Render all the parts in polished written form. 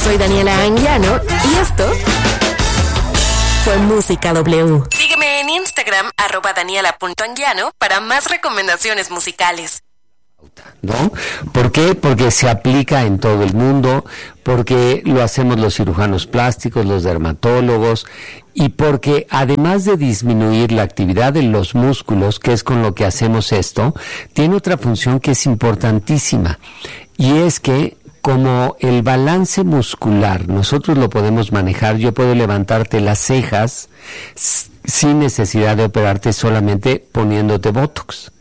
soy Daniela Anguiano y esto fue Música W. Sígueme en Instagram, @daniela.anguiano, para más recomendaciones musicales. ¿No? ¿Por qué? Porque se aplica en todo el mundo, porque lo hacemos los cirujanos plásticos, los dermatólogos, y porque además de disminuir la actividad de los músculos, que es con lo que hacemos esto, tiene otra función que es importantísima, y es que como el balance muscular nosotros lo podemos manejar, yo puedo levantarte las cejas sin necesidad de operarte, solamente poniéndote Botox.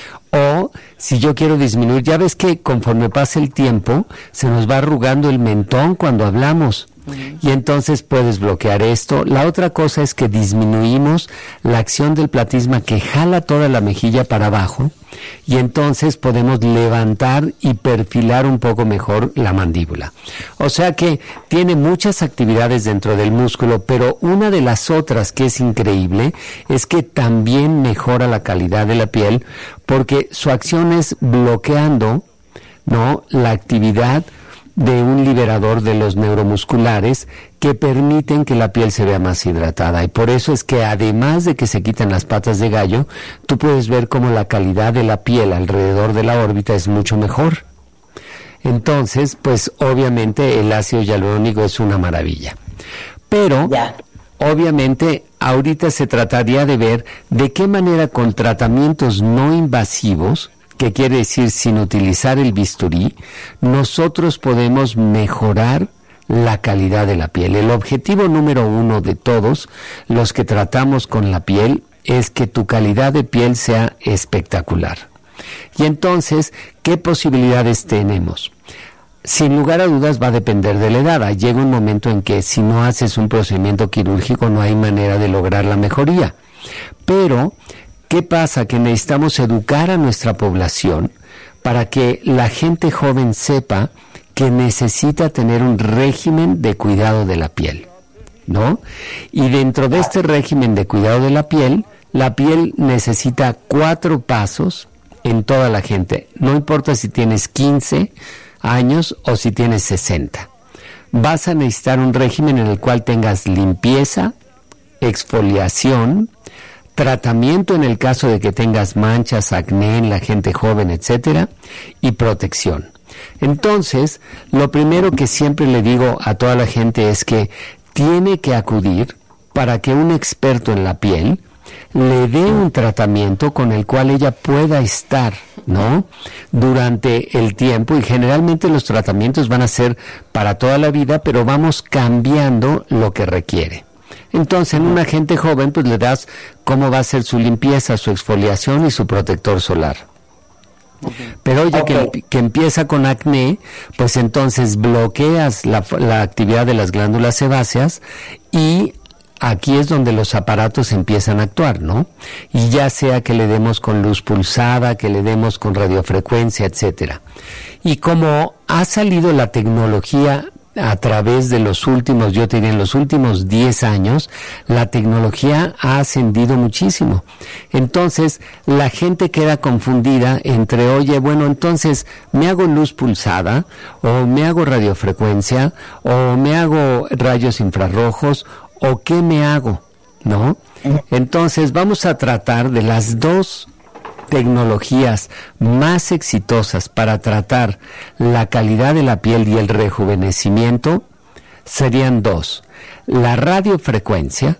O si yo quiero disminuir, ya ves que conforme pasa el tiempo se nos va arrugando el mentón cuando hablamos, y entonces puedes bloquear esto. La otra cosa es que disminuimos la acción del platisma que jala toda la mejilla para abajo, y entonces podemos levantar y perfilar un poco mejor la mandíbula. O sea que tiene muchas actividades dentro del músculo, pero una de las otras que es increíble es que también mejora la calidad de la piel, porque su acción es bloqueando, ¿no?, la actividad de un liberador de los neuromusculares que permiten que la piel se vea más hidratada, y por eso es que además de que se quitan las patas de gallo, tú puedes ver cómo la calidad de la piel alrededor de la órbita es mucho mejor. Entonces, pues obviamente el ácido hialurónico es una maravilla, pero obviamente ahorita se trataría de ver de qué manera con tratamientos no invasivos, que quiere decir sin utilizar el bisturí, nosotros podemos mejorar la calidad de la piel. El objetivo número uno de todos los que tratamos con la piel es que tu calidad de piel sea espectacular. Y entonces, ¿qué posibilidades tenemos? Sin lugar a dudas va a depender de la edad. Llega un momento en que si no haces un procedimiento quirúrgico no hay manera de lograr la mejoría. Pero ¿qué pasa? Que necesitamos educar a nuestra población para que la gente joven sepa que necesita tener un régimen de cuidado de la piel, ¿no? Y dentro de este régimen de cuidado de la piel necesita 4 pasos en toda la gente. No importa si tienes 15 años o si tienes 60. Vas a necesitar un régimen en el cual tengas limpieza, exfoliación, tratamiento en el caso de que tengas manchas, acné en la gente joven, etcétera, y protección. Entonces, lo primero que siempre le digo a toda la gente es que tiene que acudir para que un experto en la piel le dé un tratamiento con el cual ella pueda estar, ¿no?, durante el tiempo, y generalmente los tratamientos van a ser para toda la vida, pero vamos cambiando lo que requiere. Entonces, en una gente joven, pues le das cómo va a ser su limpieza, su exfoliación y su protector solar. Pero ya que empieza con acné, pues entonces bloqueas la actividad de las glándulas sebáceas, y aquí es donde los aparatos empiezan a actuar, ¿no? Y ya sea que le demos con luz pulsada, que le demos con radiofrecuencia, etcétera. Y como ha salido la tecnología a través de los últimos, yo te diría en los últimos 10 años, la tecnología ha ascendido muchísimo. Entonces, la gente queda confundida entre, oye, bueno, entonces, ¿me hago luz pulsada? ¿O me hago radiofrecuencia? ¿O me hago rayos infrarrojos? ¿O qué me hago? ¿No? Entonces, vamos a tratar de las dos tecnologías más exitosas para tratar la calidad de la piel y el rejuvenecimiento. Serían 2: la radiofrecuencia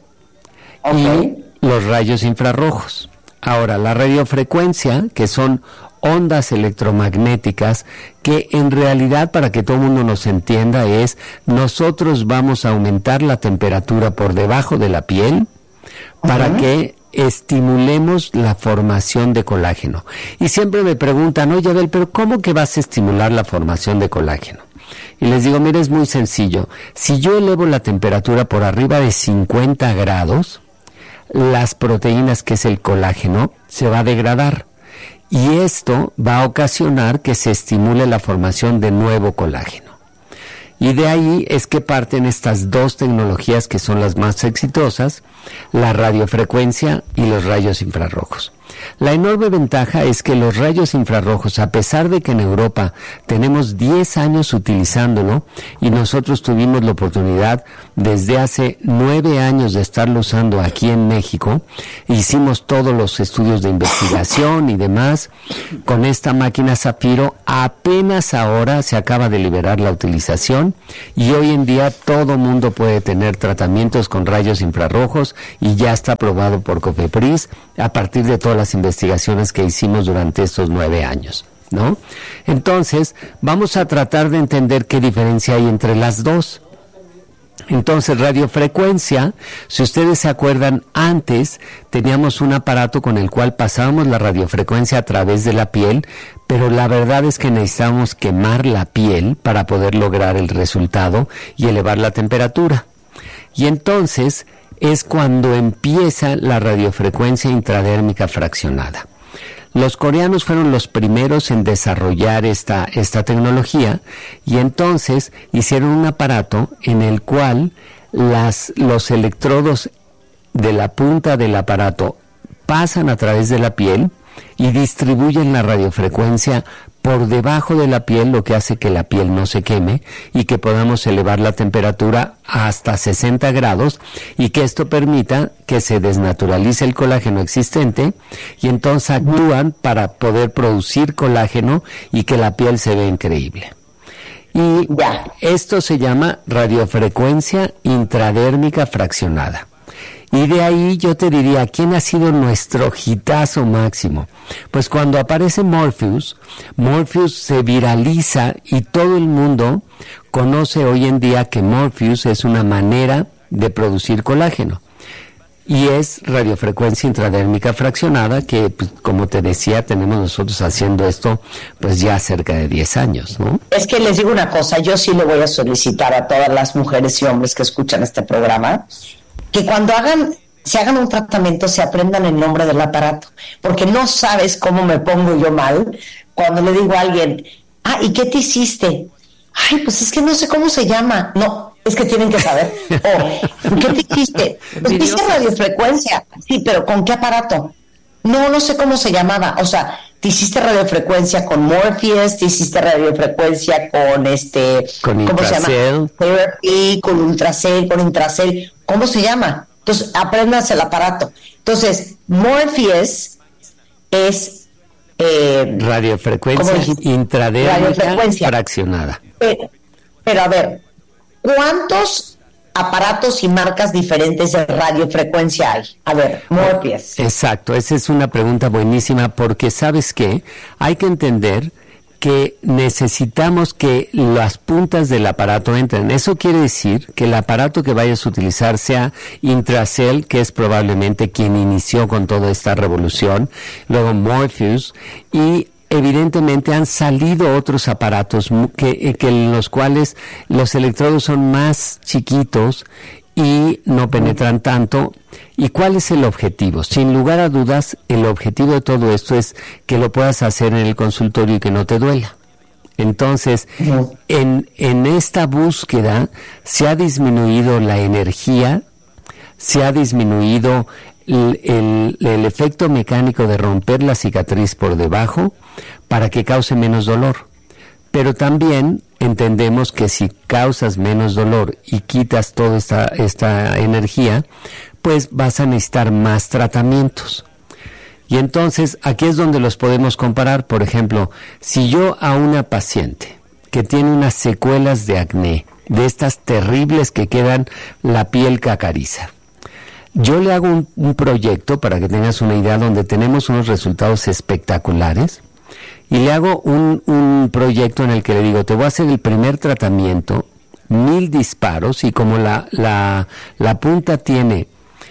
y los rayos infrarrojos. Ahora, la radiofrecuencia, que son ondas electromagnéticas, que en realidad, para que todo el mundo nos entienda, es nosotros vamos a aumentar la temperatura por debajo de la piel para que estimulemos la formación de colágeno. Y siempre me preguntan, oye Abel, pero ¿cómo que vas a estimular la formación de colágeno? Y les digo, mira, es muy sencillo. Si yo elevo la temperatura por arriba de 50 grados, las proteínas, que es el colágeno, se va a degradar. Y esto va a ocasionar que se estimule la formación de nuevo colágeno. Y de ahí es que parten estas dos tecnologías que son las más exitosas, la radiofrecuencia y los rayos infrarrojos. La enorme ventaja es que los rayos infrarrojos, a pesar de que en Europa tenemos 10 años utilizándolo y nosotros tuvimos la oportunidad desde hace 9 años de estarlo usando aquí en México, hicimos todos los estudios de investigación y demás, con esta máquina Zafiro apenas ahora se acaba de liberar la utilización y hoy en día todo mundo puede tener tratamientos con rayos infrarrojos y ya está aprobado por COFEPRIS a partir de todas las investigaciones que hicimos durante estos 9 años, ¿no? Entonces, vamos a tratar de entender qué diferencia hay entre las dos. Entonces, radiofrecuencia, si ustedes se acuerdan, antes teníamos un aparato con el cual pasábamos la radiofrecuencia a través de la piel, pero la verdad es que necesitábamos quemar la piel para poder lograr el resultado y elevar la temperatura. Y entonces es cuando empieza la radiofrecuencia intradérmica fraccionada. Los coreanos fueron los primeros en desarrollar esta tecnología y entonces hicieron un aparato en el cual los electrodos de la punta del aparato pasan a través de la piel y distribuyen la radiofrecuencia por debajo de la piel, lo que hace que la piel no se queme y que podamos elevar la temperatura hasta 60 grados y que esto permita que se desnaturalice el colágeno existente y entonces actúan para poder producir colágeno y que la piel se vea increíble. Y esto se llama radiofrecuencia intradérmica fraccionada. Y de ahí yo te diría, ¿quién ha sido nuestro hitazo máximo? Pues cuando aparece Morpheus se viraliza y todo el mundo conoce hoy en día que Morpheus es una manera de producir colágeno. Y es radiofrecuencia intradérmica fraccionada que, pues, como te decía, tenemos nosotros haciendo esto pues ya cerca de 10 años, ¿no? Es que les digo una cosa, yo sí le voy a solicitar a todas las mujeres y hombres que escuchan este programa que cuando se hagan un tratamiento se aprendan el nombre del aparato, porque no sabes cómo me pongo yo mal cuando le digo a alguien, ¿y qué te hiciste? Ay, pues es que no sé cómo se llama. No, es que tienen que saber. ¿Qué te hiciste? Pues hice radiofrecuencia. Sí, pero ¿con qué aparato? No sé cómo se llamaba. O sea, te hiciste radiofrecuencia con Morpheus, te hiciste radiofrecuencia con ¿cómo se llama? Therapy, con Intracell. ¿Cómo se llama? Entonces, aprendas el aparato. Entonces, Morpheus es radiofrecuencia intradérmica fraccionada. Pero a ver, ¿cuántos aparatos y marcas diferentes de radiofrecuencia hay? A ver, Morpheus. Exacto, esa es una pregunta buenísima porque ¿sabes qué? Hay que entender que necesitamos que las puntas del aparato entren. Eso quiere decir que el aparato que vayas a utilizar sea Intracell, que es probablemente quien inició con toda esta revolución, luego Morpheus, y evidentemente han salido otros aparatos que en los cuales los electrodos son más chiquitos y no penetran tanto. ¿Y cuál es el objetivo? Sin lugar a dudas, el objetivo de todo esto es que lo puedas hacer en el consultorio y que no te duela. Entonces, en esta búsqueda se ha disminuido la energía, se ha disminuido el efecto mecánico de romper la cicatriz por debajo para que cause menos dolor. Pero también entendemos que si causas menos dolor y quitas toda esta energía, pues vas a necesitar más tratamientos. Y entonces aquí es donde los podemos comparar. Por ejemplo, si yo a una paciente que tiene unas secuelas de acné, de estas terribles que quedan la piel cacariza, yo le hago un proyecto, para que tengas una idea, donde tenemos unos resultados espectaculares, y le hago un proyecto en el que le digo, te voy a hacer el primer tratamiento, 1000 disparos, y como la punta tiene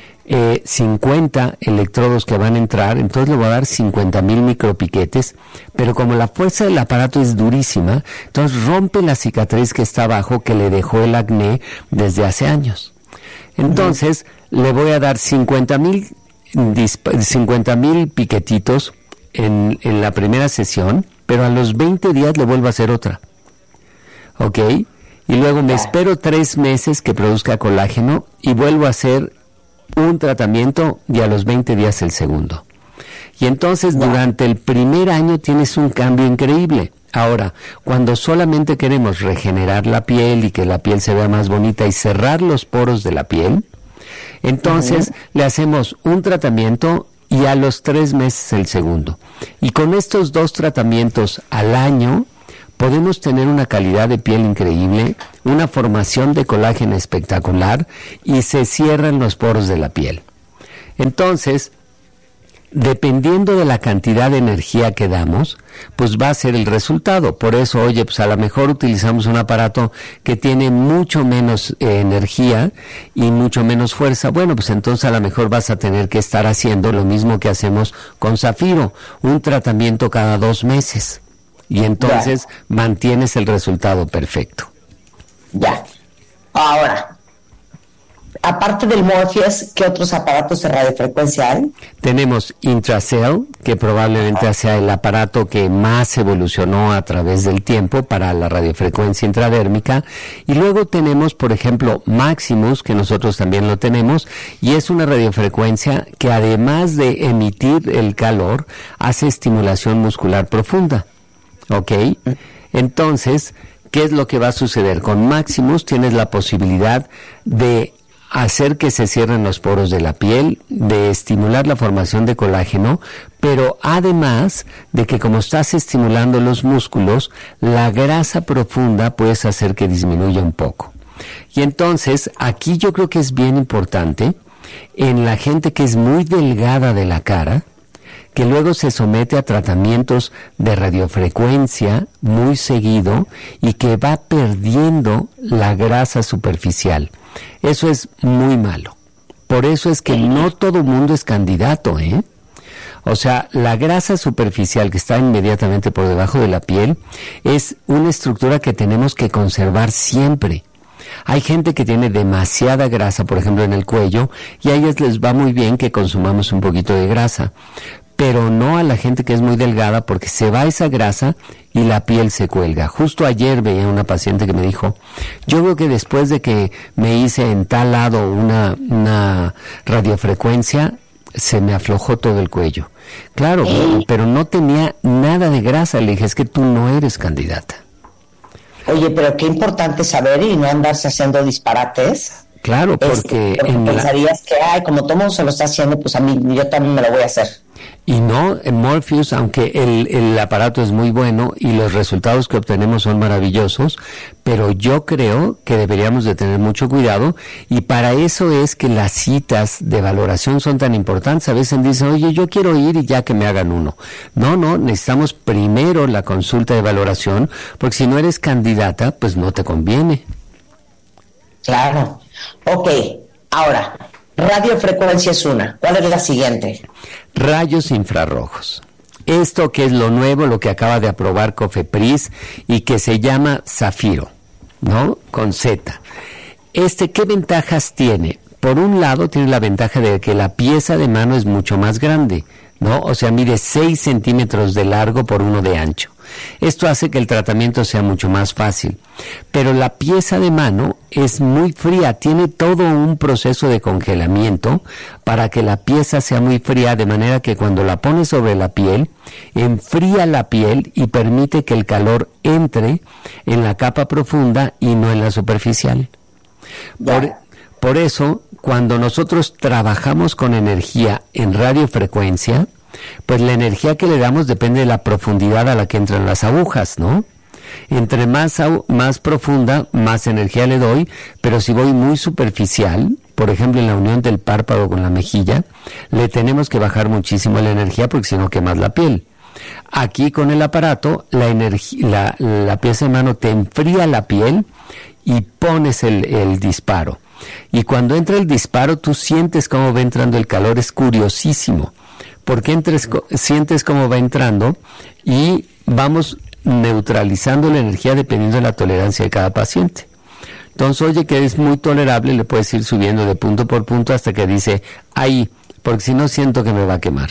50 electrodos que van a entrar, entonces le voy a dar 50,000 micropiquetes, pero como la fuerza del aparato es durísima, entonces rompe la cicatriz que está abajo, que le dejó el acné desde hace años. Entonces, le voy a dar 50,000 piquetitos en la primera sesión, pero a los 20 días le vuelvo a hacer otra. ¿Ok? Y luego me espero 3 meses que produzca colágeno y vuelvo a hacer un tratamiento y a los 20 días el segundo. Y entonces durante el primer año tienes un cambio increíble. Ahora, cuando solamente queremos regenerar la piel y que la piel se vea más bonita y cerrar los poros de la piel, entonces le hacemos un tratamiento y a los 3 meses el segundo. Y con estos 2 tratamientos al año podemos tener una calidad de piel increíble, una formación de colágeno espectacular y se cierran los poros de la piel. Entonces, dependiendo de la cantidad de energía que damos, pues va a ser el resultado. Por eso, oye, pues a lo mejor utilizamos un aparato que tiene mucho menos energía y mucho menos fuerza. Bueno, pues entonces a lo mejor vas a tener que estar haciendo lo mismo que hacemos con Zafiro, un tratamiento cada 2 meses. Y entonces mantienes el resultado perfecto. Ya. Ahora, aparte del Morpheus, ¿qué otros aparatos de radiofrecuencia hay? Tenemos Intracell, que probablemente sea el aparato que más evolucionó a través del tiempo para la radiofrecuencia intradérmica. Y luego tenemos, por ejemplo, Maximus, que nosotros también lo tenemos, y es una radiofrecuencia que además de emitir el calor, hace estimulación muscular profunda. ¿Ok? Entonces, ¿qué es lo que va a suceder? Con Maximus tienes la posibilidad de hacer que se cierren los poros de la piel, de estimular la formación de colágeno, pero además de que como estás estimulando los músculos, la grasa profunda puedes hacer que disminuya un poco. Y entonces, aquí yo creo que es bien importante, en la gente que es muy delgada de la cara, que luego se somete a tratamientos de radiofrecuencia muy seguido y que va perdiendo la grasa superficial. Eso es muy malo. Por eso es que no todo mundo es candidato, ¿eh? O sea, la grasa superficial que está inmediatamente por debajo de la piel es una estructura que tenemos que conservar siempre. Hay gente que tiene demasiada grasa, por ejemplo, en el cuello, y a ellos les va muy bien que consumamos un poquito de grasa. Pero no a la gente que es muy delgada, porque se va esa grasa y la piel se cuelga. Justo ayer veía una paciente que me dijo, yo creo que después de que me hice en tal lado una radiofrecuencia, se me aflojó todo el cuello. Claro, pero no tenía nada de grasa. Le dije, es que tú no eres candidata. Oye, pero qué importante saber y no andarse haciendo disparates. Claro, porque pensarías que, como todo mundo se lo está haciendo, pues a mí, yo también me lo voy a hacer. Y no, en Morpheus, aunque el aparato es muy bueno y los resultados que obtenemos son maravillosos, pero yo creo que deberíamos de tener mucho cuidado, y para eso es que las citas de valoración son tan importantes. A veces dicen, oye, yo quiero ir y ya que me hagan uno. No, necesitamos primero la consulta de valoración, porque si no eres candidata, pues no te conviene. Claro. Ok, ahora, radiofrecuencia es una. ¿Cuál es la siguiente? Rayos infrarrojos. Esto que es lo nuevo, lo que acaba de aprobar Cofepris y que se llama Zafiro, ¿no? Con Z. ¿Qué ventajas tiene? Por un lado, tiene la ventaja de que la pieza de mano es mucho más grande, ¿no? O sea, mide 6 centímetros de largo por 1 de ancho. Esto hace que el tratamiento sea mucho más fácil. Pero la pieza de mano es muy fría, tiene todo un proceso de congelamiento para que la pieza sea muy fría, de manera que cuando la pones sobre la piel, enfría la piel y permite que el calor entre en la capa profunda y no en la superficial. Por eso, cuando nosotros trabajamos con energía en radiofrecuencia, pues la energía que le damos depende de la profundidad a la que entran las agujas, ¿no? Entre más profunda, más energía le doy, pero si voy muy superficial, por ejemplo en la unión del párpado con la mejilla, le tenemos que bajar muchísimo la energía porque si no quemas la piel. Aquí con el aparato, la pieza de mano te enfría la piel y pones el disparo. Y cuando entra el disparo, tú sientes cómo va entrando el calor, es curiosísimo. Porque sientes cómo va entrando y vamos neutralizando la energía dependiendo de la tolerancia de cada paciente. Entonces, oye, que es muy tolerable, le puedes ir subiendo de punto por punto hasta que dice, ahí, porque si no siento que me va a quemar.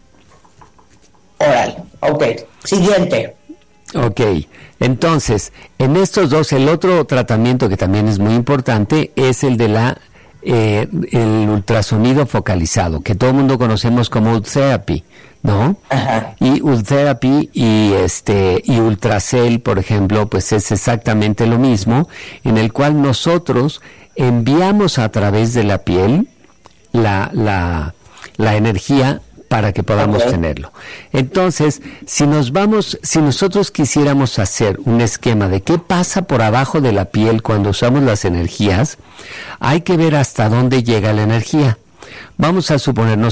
Órale, ok. Siguiente. Ok, entonces, en estos dos, el otro tratamiento que también es muy importante es el de el ultrasonido focalizado, que todo el mundo conocemos como therapy, ¿no? Ajá. Y Ultherapy y Ultracell, por ejemplo, pues es exactamente lo mismo, en el cual nosotros enviamos a través de la piel la energía para que podamos tenerlo. Entonces, si nosotros quisiéramos hacer un esquema de qué pasa por abajo de la piel cuando usamos las energías, hay que ver hasta dónde llega la energía. Vamos a suponernos